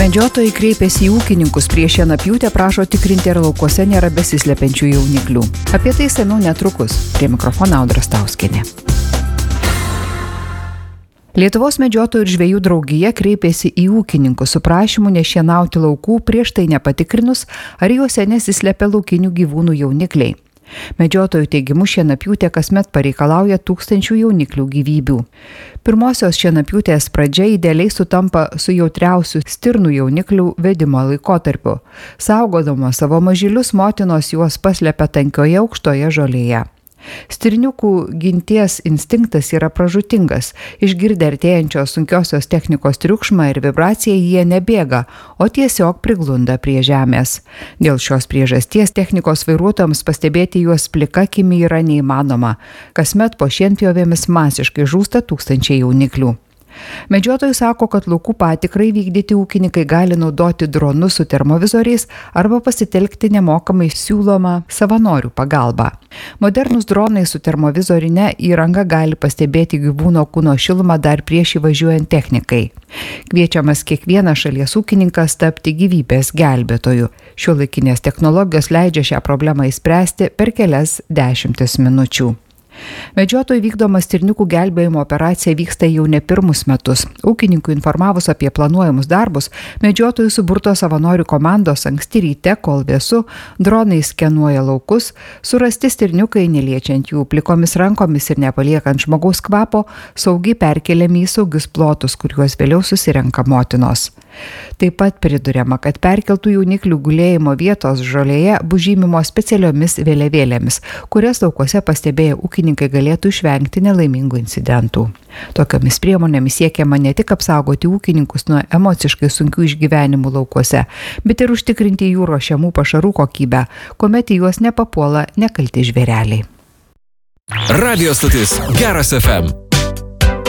Medžiotojai kreipėsi į ūkininkus prieš šienapjūtę, prašo tikrinti, ar laukuose nėra besislepiančių jauniklių. Apie tai seniau netrukus. Prie mikrofono Audra Stauskienė. Lietuvos medžiotojų ir žvejų draugija kreipėsi į ūkininkus su prašymu nešienauti laukų prieš tai nepatikrinus, ar juose nesislepia laukinių gyvūnų jaunikliai. Medžiotojų teigimu šienapjūtė kasmet pareikalauja 1000 jauniklių gyvybių. Pirmosios šienapjūtės pradžia idealiai sutampa su jautriausių stirnų jauniklių vedimo laikotarpiu. Saugodama savo mažylius, motinos juos paslepia tankioje aukštoje žolėje. Stirniukų ginties instinktas yra pražūtingas. Išgirdę artėjančios sunkiosios technikos triukšmą ir vibraciją jie nebėga, o tiesiog priglunda prie žemės. Dėl šios priežasties technikos vairuotojams pastebėti juos plika akimi yra neįmanoma. Kasmet po šienpjovėmis masiškai žūsta 1000 jauniklių. Medžiotojai sako, kad laukų patikrai vykdyti ūkininkai gali naudoti dronus su termovizoriais arba pasitelkti nemokamai siūlomą savanorių pagalbą. Modernūs dronai su termovizorine įranga gali pastebėti gyvūno kūno šilumą dar prieš įvažiuojant technikai. Kviečiamas kiekvienas šalies ūkininkas tapti gyvybės gelbėtoju. Šiuolaikinės technologijos leidžia šią problemą išspręsti per kelias dešimtis minučių. Medžiotojų vykdoma stirniukų gelbėjimo operacija vyksta jau ne pirmus metus. Ūkininkų informavus apie planuojamus darbus, medžiotojų suburto savanorių komandos anksti ryte, kol vėsu, dronai skenuoja laukus, surasti stirniukai, neliečiant jų plikomis rankomis ir nepaliekant žmogaus kvapo, saugiai perkeliami į saugius plotus, kuriuos vėliau susirenka motinos. Taip pat priduriama, kad perkeltų jauniklių gulėjimo vietos žolėje bus žymimos specialiomis vėliavėlėmis, kurias laukuose pastebėję ūkininkai galėtų išvengti nelaimingų incidentų. Tokiomis priemonėmis siekiama ne tik apsaugoti ūkininkus nuo emociškai sunkių išgyvenimų laukuose, bet ir užtikrinti jų ruošiamų pašarų kokybę, kuomet į juos nepapuola nekalti žvėreliai. Radio stotis Geras FM.